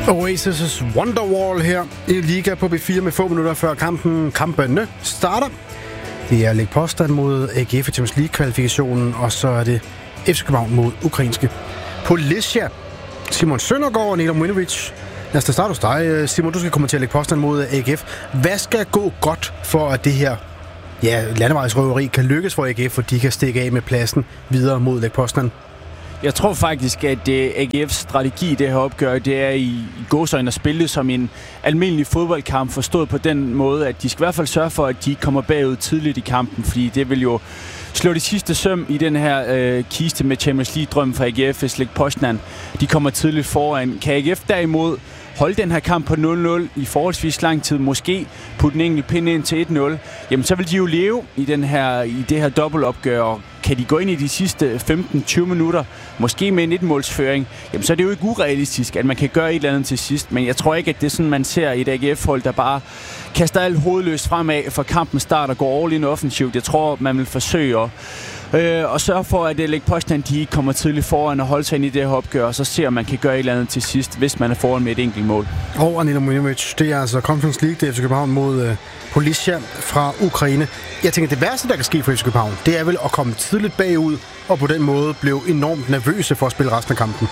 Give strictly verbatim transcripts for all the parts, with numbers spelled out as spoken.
Oasis' Wonderwall her i Liga på B fire med få minutter før kampen. Kampene starter. Det er Lech Poznan mod A G F i Champions League-kvalifikationen, og så er det F C København mod ukrainske Polisia. Simon Søndergaard og Neda Mujinovic. Lad os da starte hos dig, Simon. Du skal kommentere Lech Poznan mod A G F. Hvad skal gå godt for, at det her ja, landevejsrøveri kan lykkes for A G F, for de kan stikke af med pladsen videre mod Lech Poznan? Jeg tror faktisk, at A G F's strategi i det her opgør, det er i gåseøjne at spille som en almindelig fodboldkamp, forstået på den måde, at de skal i hvert fald sørge for, at de kommer bagud tidligt i kampen, fordi det vil jo slå det sidste søm i den her øh, kiste med Champions League-drømmen for A G F, hvis Lech Poznan de kommer tidligt foran. Kan A G F derimod holde den her kamp på nul nul i forholdsvis lang tid, måske putte en enkelt pind ind til et nul, jamen så vil de jo leve i, den her, i det her dobbeltopgør. Kan de gå ind i de sidste femten til tyve minutter, måske med en et-målsføring, jamen så er det jo ikke urealistisk, at man kan gøre et eller andet til sidst. Men jeg tror ikke, at det er sådan, man ser et A G F-hold, der bare kaster alt hovedløst fremad, for kampen starter og går all in offensivt. Jeg tror, man vil forsøge at Øh, og sørge for, at Lech Poznan de kommer tidligt foran og holde sig ind i det her opgør, og så ser man, man kan gøre et eller andet til sidst, hvis man er foran med et enkelt mål. Og Neda Mujinovic, det er altså Conference League, det er F C København mod øh, Polisia fra Ukraine. Jeg tænker, det værste, der kan ske for F C København, det er vel at komme tidligt bagud, og på den måde blive enormt nervøse for at spille resten af kampen.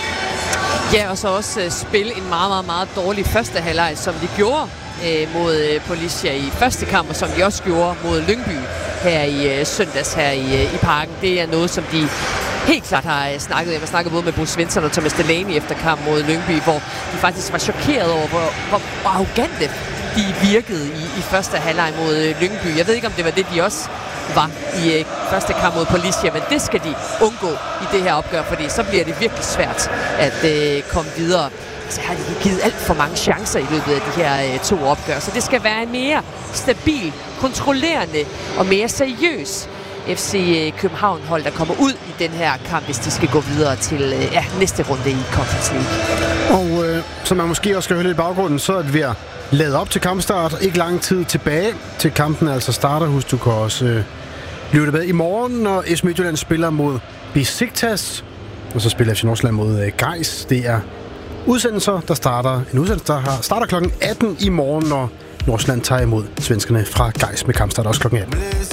Ja, og så også øh, spille en meget, meget, meget dårlig første halvleg, som de gjorde øh, mod øh, Polisia i første kamp, og som de også gjorde mod Lyngby her i øh, søndags her i, øh, i parken. Det er noget, som de helt klart har øh, snakket. Jeg har snakket både med Bo Svensson og Thomas Delaney efter kamp mod Lyngby, hvor de faktisk var chokeret over, hvor, hvor, hvor arrogante de virkede i, i første halvleg mod øh, Lyngby. Jeg ved ikke, om det var det, de også var i øh, første kamp mod Polisia, men det skal de undgå i det her opgør, fordi så bliver det virkelig svært at øh, komme videre. Så har de givet alt for mange chancer i løbet af de her øh, to opgør, så det skal være en mere stabil, kontrollerende og mere seriøs F C København-hold, der kommer ud i den her kamp, hvis de skal gå videre til øh, ja, næste runde i Conference League. Og øh, som man måske også skal høre lidt i baggrunden, så er det ved at lade op til kampstart. Ikke lang tid tilbage til kampen altså starter. Husk, du kan også øh, blive det med i morgen, når F C Midtjylland spiller mod Besiktas, og så spiller F C Nordsjælland mod øh, Gais. Det er udsendelser, der starter en udsendelse, der har, starter klokken atten i morgen, når Nordsjælland tager imod svenskerne fra Gais med kampstart også klokken atten.